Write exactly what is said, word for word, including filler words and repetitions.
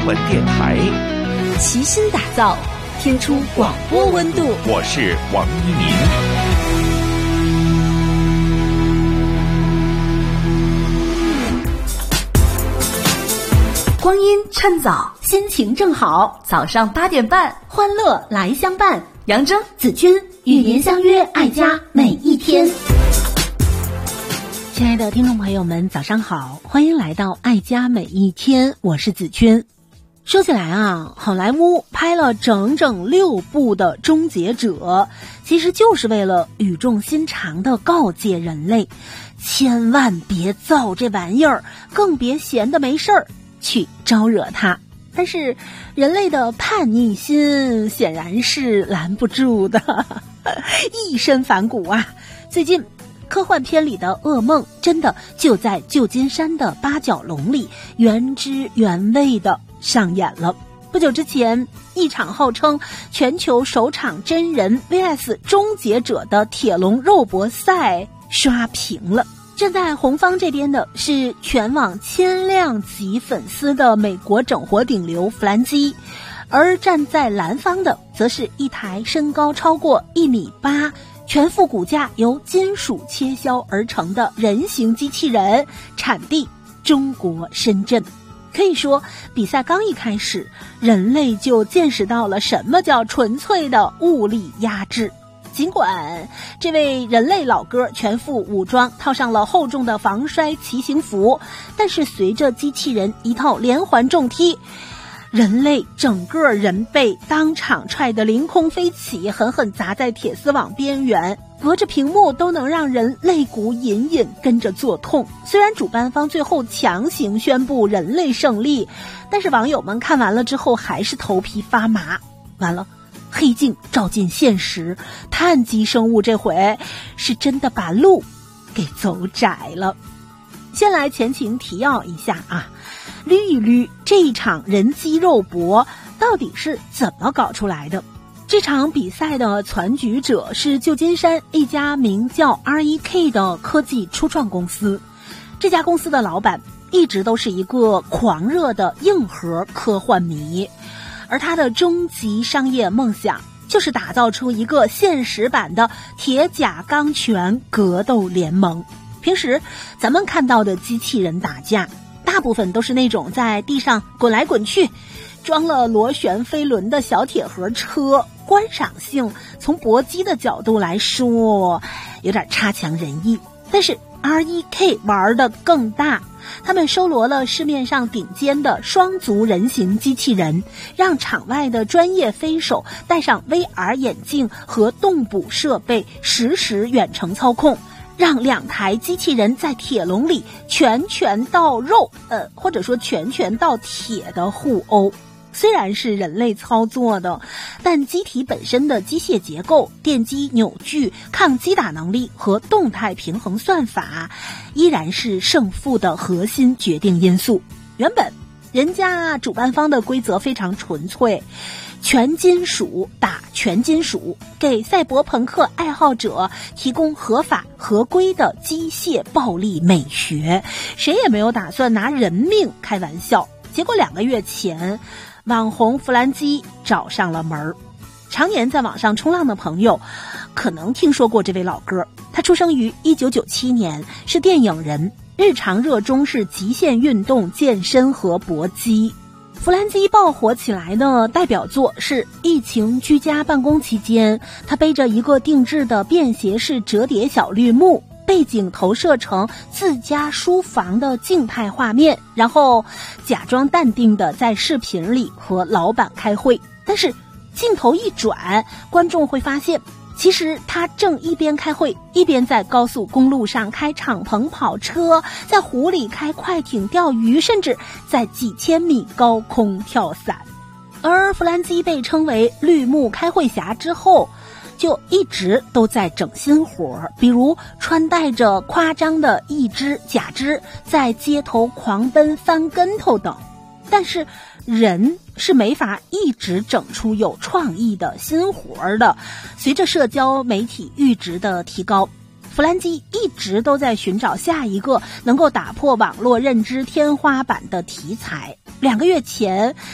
闻电台， 齐心打造听出广播温度。 我是王一鸣。光阴趁早，心情正好，早上八点半，欢乐来相伴。杨铮、子君与您相约爱家每一天。 亲爱的听众朋友们，早上好，欢迎来到爱家每一天，我是子君。说起来啊，好莱坞拍了整整六部的《终结者》，其实就是为了语重心长地告诫人类，千万别造这玩意儿，更别闲得没事儿去招惹它。但是人类的叛逆心显然是拦不住的，一身反骨啊！最近科幻片里的噩梦真的就在旧金山的八角笼里原汁原味的上演了。不久之前，一场号称全球首场真人 V S 终结者的铁笼肉搏赛刷屏了。站在红方这边的是全网千量级粉丝的美国整活顶流弗兰基，而站在蓝方的则是一台身高超过一米八、全副骨架由金属切削而成的人形机器人，产地中国深圳。可以说，比赛刚一开始，人类就见识到了什么叫纯粹的物理压制。尽管这位人类老哥全副武装，套上了厚重的防摔骑行服，但是随着机器人一套连环重踢，人类整个人被当场踹得凌空飞起，狠狠砸在铁丝网边缘，隔着屏幕都能让人肋骨隐隐跟着作痛。虽然主办方最后强行宣布人类胜利，但是网友们看完了之后还是头皮发麻。完了，黑镜照进现实，碳基生物这回是真的把路给走窄了。先来前情提要一下啊，捋一捋这一场人机肉搏到底是怎么搞出来的。这场比赛的攒局者是旧金山一家名叫 R E K 的科技初创公司。这家公司的老板一直都是一个狂热的硬核科幻迷，而他的终极商业梦想就是打造出一个现实版的铁甲钢拳格斗联盟。平时咱们看到的机器人打架，大部分都是那种在地上滚来滚去，装了螺旋飞轮的小铁盒车，观赏性从搏击的角度来说有点差强人意。但是 R E K 玩的更大，他们收罗了市面上顶尖的双足人形机器人，让场外的专业飞手戴上 V R 眼镜和动捕设备，实时远程操控，让两台机器人在铁笼里拳拳到肉，呃，或者说拳拳到铁的互殴。虽然是人类操作的，但机体本身的机械结构、电机扭矩、抗击打能力和动态平衡算法依然是胜负的核心决定因素。原本人家主办方的规则非常纯粹，全金属打全金属，给赛博朋克爱好者提供合法合规的机械暴力美学，谁也没有打算拿人命开玩笑。结果两个月前，网红弗兰基找上了门儿。常年在网上冲浪的朋友可能听说过这位老哥，他出生于一九九七年，是电影人，日常热衷是极限运动、健身和搏击。弗兰基爆火起来的代表作是疫情居家办公期间，他背着一个定制的便携式折叠小绿幕，背景投射成自家书房的静态画面，然后假装淡定的在视频里和老板开会。但是镜头一转，观众会发现，其实他正一边开会，一边在高速公路上开敞篷跑车，在湖里开快艇钓鱼，甚至在几千米高空跳伞。而弗兰基被称为绿幕开会侠之后，就一直都在整新活，比如穿戴着夸张的义肢假肢，在街头狂奔翻跟头等。但是人是没法一直整出有创意的新活的。随着社交媒体阈值的提高，弗兰基一直都在寻找下一个能够打破网络认知天花板的题材。两个月前，